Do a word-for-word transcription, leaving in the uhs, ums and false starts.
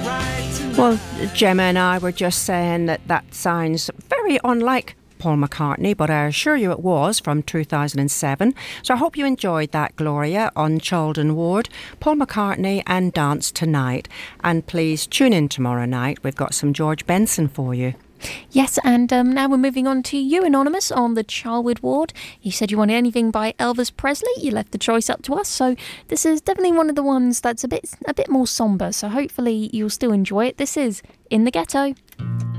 Well, Gemma and I were just saying that that sounds very unlike Paul McCartney, but I assure you it was from two thousand seven. So I hope you enjoyed that, Gloria, on Chaldon Ward, Paul McCartney and Dance Tonight. And please tune in tomorrow night. We've got some George Benson for you. Yes, and um, now we're moving on to you, Anonymous, on the Charwood Ward. You said you wanted anything by Elvis Presley. You left the choice up to us, so this is definitely one of the ones that's a bit a bit more sombre, so hopefully you'll still enjoy it. This is In the Ghetto.